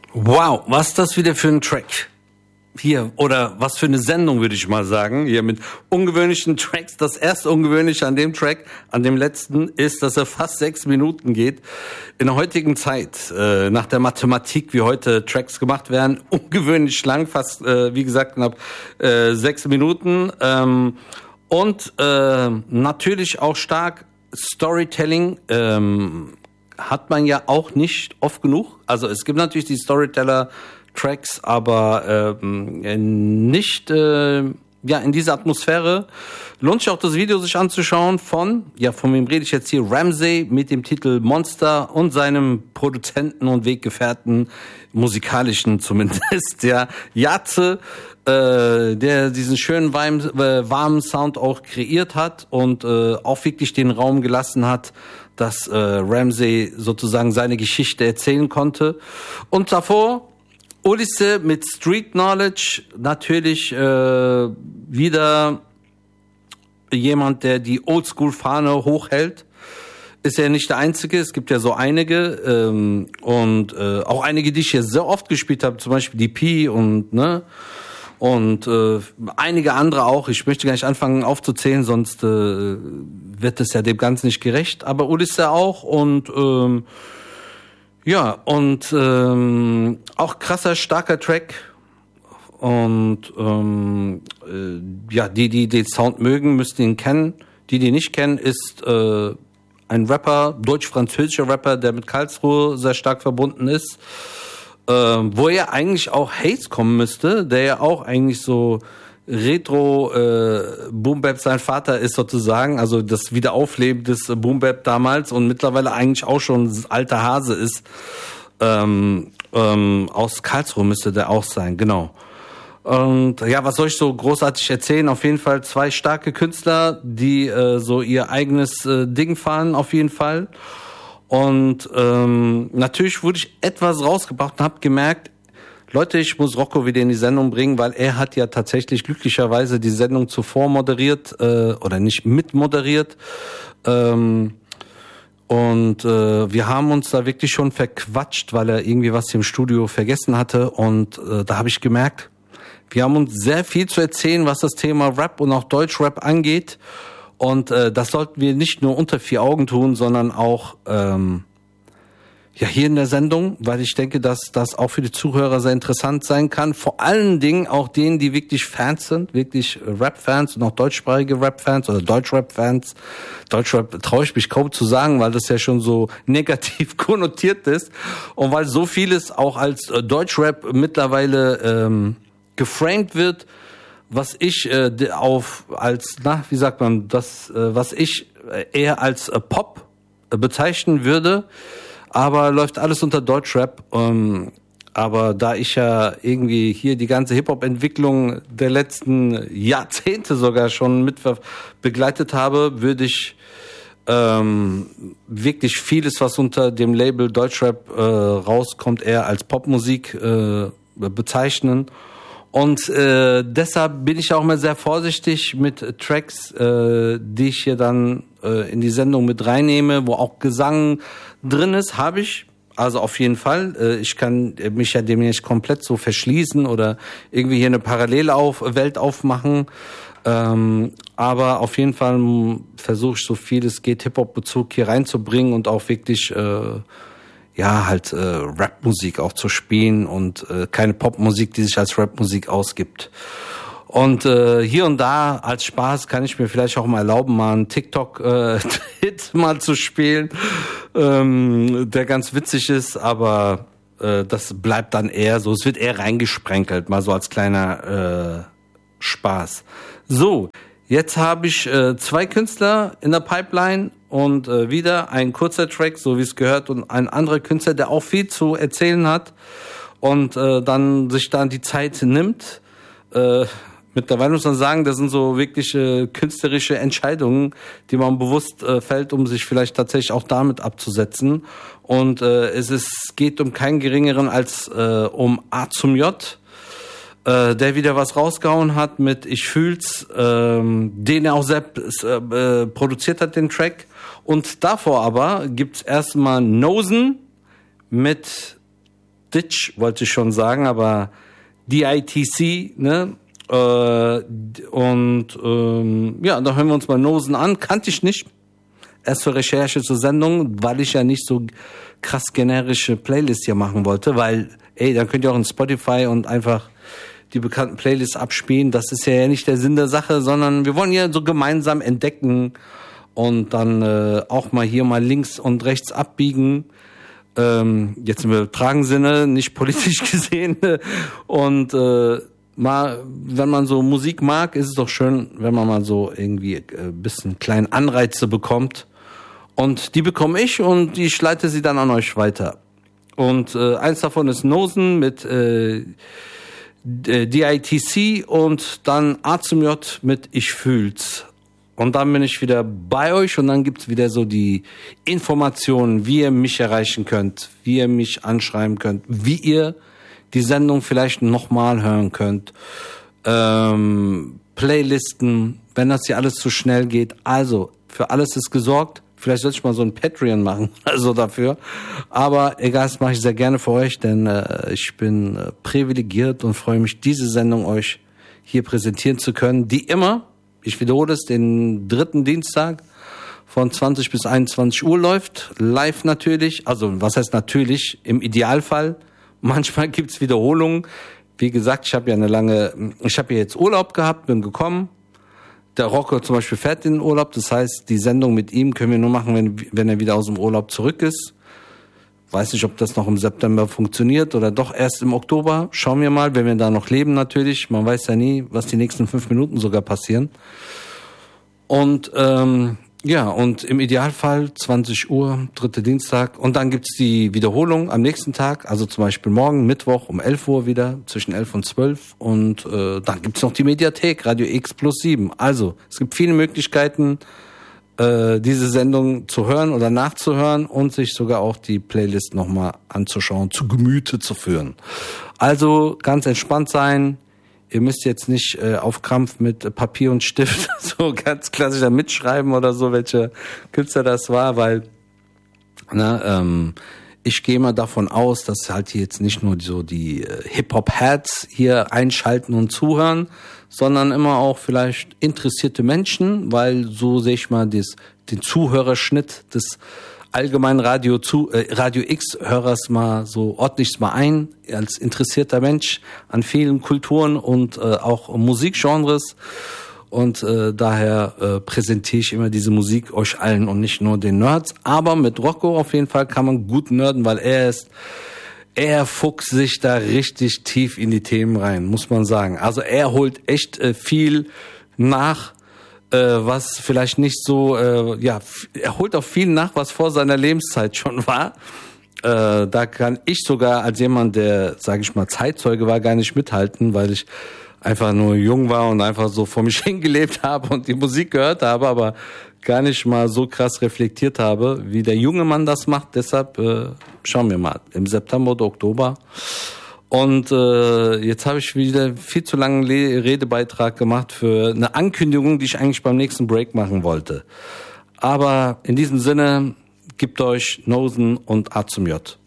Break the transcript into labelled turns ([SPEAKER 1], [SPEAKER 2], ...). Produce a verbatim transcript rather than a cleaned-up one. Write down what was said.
[SPEAKER 1] Wow, was ist das wieder für ein Track? Hier, oder was für eine Sendung, würde ich mal sagen, hier mit ungewöhnlichen Tracks. Das erste Ungewöhnliche an dem Track, an dem letzten, ist, dass er fast sechs Minuten geht. In der heutigen Zeit, äh, nach der Mathematik, wie heute Tracks gemacht werden, ungewöhnlich lang, fast, äh, wie gesagt, knapp äh, sechs Minuten. Ähm, und äh, natürlich auch stark Storytelling, ähm, hat man ja auch nicht oft genug. Also es gibt natürlich die Storyteller-Tracks, aber ähm, nicht äh, ja in dieser Atmosphäre. Lohnt sich auch das Video sich anzuschauen von, ja von wem rede ich jetzt hier, Ramsey mit dem Titel Monster und seinem Produzenten und Weggefährten, musikalischen zumindest, ja, Jatze, äh, der diesen schönen warmen, äh, warmen Sound auch kreiert hat und äh, auch wirklich den Raum gelassen hat, dass äh, Ramsey sozusagen seine Geschichte erzählen konnte. Und davor Ulisse mit Street Knowledge, natürlich äh, wieder jemand, der die Oldschool-Fahne hochhält. Ist ja nicht der Einzige, es gibt ja so einige ähm, und äh, auch einige, die ich hier sehr oft gespielt habe, zum Beispiel die P und ne und äh, einige andere auch. Ich möchte gar nicht anfangen aufzuzählen, sonst äh, wird es ja dem Ganzen nicht gerecht. Aber Ulisse auch und ähm, ja und ähm, auch krasser, starker Track. Und ähm, äh, ja, die, die den Sound mögen, müssten ihn kennen. Die, die nicht kennen, ist äh, ein Rapper, deutsch-französischer Rapper, der mit Karlsruhe sehr stark verbunden ist. Ähm, wo ja eigentlich auch Haze kommen müsste, der ja auch eigentlich so Retro äh, Boom Bap sein Vater ist sozusagen, also das Wiederaufleben des Boom Bap damals und mittlerweile eigentlich auch schon alter Hase ist. Ähm, ähm, aus Karlsruhe müsste der auch sein, genau. Und ja, was soll ich so großartig erzählen? Auf jeden Fall zwei starke Künstler, die äh, so ihr eigenes äh, Ding fahren, auf jeden Fall. Und ähm, natürlich wurde ich etwas rausgebracht und habe gemerkt, Leute, ich muss Rocco wieder in die Sendung bringen, weil er hat ja tatsächlich glücklicherweise die Sendung zuvor moderiert äh, oder nicht mitmoderiert. Ähm, und äh, wir haben uns da wirklich schon verquatscht, weil er irgendwie was im Studio vergessen hatte. Und äh, da habe ich gemerkt, wir haben uns sehr viel zu erzählen, was das Thema Rap und auch Deutschrap angeht. Und äh, das sollten wir nicht nur unter vier Augen tun, sondern auch ähm, ja hier in der Sendung, weil ich denke, dass das auch für die Zuhörer sehr interessant sein kann. Vor allen Dingen auch denen, die wirklich Fans sind, wirklich Rap-Fans und auch deutschsprachige Rap-Fans oder Deutsch-Rap-Fans. Deutschrap traue ich mich kaum zu sagen, weil das ja schon so negativ konnotiert ist. Und weil so vieles auch als äh, Deutschrap mittlerweile ähm, geframed wird, was ich äh, auf als na wie sagt man das äh, was ich eher als äh, Pop äh, bezeichnen würde, aber läuft alles unter Deutschrap. Ähm, aber da ich ja irgendwie hier die ganze Hip-Hop-Entwicklung der letzten Jahrzehnte sogar schon mit begleitet habe, würde ich ähm, wirklich vieles, was unter dem Label Deutschrap äh, rauskommt, eher als Popmusik äh, bezeichnen. Und äh, deshalb bin ich auch mal sehr vorsichtig mit Tracks, äh, die ich hier dann äh, in die Sendung mit reinnehme, wo auch Gesang drin ist, habe ich. Also auf jeden Fall. Äh, ich kann mich ja dem nicht komplett so verschließen oder irgendwie hier eine Parallele auf Welt aufmachen. Ähm, aber auf jeden Fall versuche ich so viel es geht Hip-Hop-Bezug hier reinzubringen und auch wirklich äh, ja, halt äh, Rap-Musik auch zu spielen und äh, keine Popmusik, die sich als Rap-Musik ausgibt. Und äh, hier und da als Spaß kann ich mir vielleicht auch mal erlauben, mal einen TikTok-Hit äh, mal zu spielen, ähm, der ganz witzig ist, aber äh, das bleibt dann eher so, es wird eher reingesprenkelt, mal so als kleiner äh, Spaß. So, jetzt habe ich äh, zwei Künstler in der Pipeline und äh, wieder ein kurzer Track, so wie es gehört, und ein anderer Künstler, der auch viel zu erzählen hat und äh, dann sich dann die Zeit nimmt. Äh, mittlerweile muss man sagen, das sind so wirkliche künstlerische Entscheidungen, die man bewusst äh, fällt, um sich vielleicht tatsächlich auch damit abzusetzen. Und äh, es ist, geht um keinen geringeren als äh, um A zum J, der wieder was rausgehauen hat mit Ich fühl's, ähm, den er auch selbst äh, produziert hat, den Track. Und davor aber gibt's erstmal Nosen mit Ditch wollte ich schon sagen, aber D I T C, ne? Äh, und ähm, ja, da hören wir uns mal Nosen an. Kannte ich nicht. Erst für Recherche zur Sendung, weil ich ja nicht so krass generische Playlists hier machen wollte, weil, ey, dann könnt ihr auch in Spotify und einfach die bekannten Playlists abspielen. Das ist ja nicht der Sinn der Sache, sondern wir wollen ja so gemeinsam entdecken und dann äh, auch mal hier mal links und rechts abbiegen. Ähm, jetzt im übertragenen Sinne, nicht politisch gesehen. Und äh, mal, wenn man so Musik mag, ist es doch schön, wenn man mal so irgendwie ein bisschen kleine Anreize bekommt. Und die bekomme ich und ich leite sie dann an euch weiter. Und äh, eins davon ist Nosen mit äh, D I T C und dann A zum J mit Ich fühl's. Und dann bin ich wieder bei euch und dann gibt's wieder so die Informationen, wie ihr mich erreichen könnt, wie ihr mich anschreiben könnt, wie ihr die Sendung vielleicht nochmal hören könnt. Ähm, Playlisten, wenn das hier alles zu schnell geht. Also, für alles ist gesorgt. Vielleicht sollte ich mal so ein Patreon machen, also dafür. Aber egal, das mache ich sehr gerne für euch, denn äh, ich bin äh, privilegiert und freue mich, diese Sendung euch hier präsentieren zu können, die immer, ich wiederhole es, den dritten Dienstag von zwanzig bis einundzwanzig Uhr läuft. Live natürlich, also was heißt natürlich, im Idealfall. Manchmal gibt's Wiederholungen. Wie gesagt, ich habe ja eine lange, ich habe ja jetzt Urlaub gehabt, bin gekommen. Der Rocco zum Beispiel fährt in den Urlaub, das heißt, die Sendung mit ihm können wir nur machen, wenn, wenn er wieder aus dem Urlaub zurück ist. Weiß nicht, ob das noch im September funktioniert oder doch erst im Oktober. Schauen wir mal, wenn wir da noch leben natürlich. Man weiß ja nie, was die nächsten fünf Minuten sogar passieren. Und ähm, ja, und im Idealfall zwanzig Uhr, dritte Dienstag. Und dann gibt's die Wiederholung am nächsten Tag, also zum Beispiel morgen, Mittwoch um elf Uhr wieder, zwischen elf und zwölf. Und äh, dann gibt's noch die Mediathek, Radio X plus sieben. Also, es gibt viele Möglichkeiten, äh, diese Sendung zu hören oder nachzuhören und sich sogar auch die Playlist nochmal anzuschauen, zu Gemüte zu führen. Also, ganz entspannt sein. Ihr müsst jetzt nicht äh, auf Krampf mit Papier und Stift so ganz klassisch da mitschreiben oder so, welche Künstler das war, weil na, ähm, ich gehe mal davon aus, dass halt hier jetzt nicht nur so die äh, Hip-Hop-Heads hier einschalten und zuhören, sondern immer auch vielleicht interessierte Menschen, weil so sehe ich mal des, den Zuhörerschnitt des allgemeinen Radio zu äh, Radio X Hörers mal so ordentlich mal ein als interessierter Mensch an vielen Kulturen und äh, auch Musikgenres und äh, daher äh, präsentiere ich immer diese Musik euch allen und nicht nur den Nerds, aber mit Rocco auf jeden Fall kann man gut nerden, weil er ist er fuchst sich da richtig tief in die Themen rein, muss man sagen. Also er holt echt äh, viel nach, Äh, was vielleicht nicht so, äh, ja, er holt auch viel nach, was vor seiner Lebenszeit schon war. Äh, da kann ich sogar als jemand, der, sage ich mal, Zeitzeuge war, gar nicht mithalten, weil ich einfach nur jung war und einfach so vor mich hingelebt habe und die Musik gehört habe, aber gar nicht mal so krass reflektiert habe, wie der junge Mann das macht. Deshalb äh, schauen wir mal, im September oder Oktober. Und äh, jetzt habe ich wieder viel zu langen Le- Redebeitrag gemacht für eine Ankündigung, die ich eigentlich beim nächsten Break machen wollte. Aber in diesem Sinne, gebt euch Nosen und A zum J.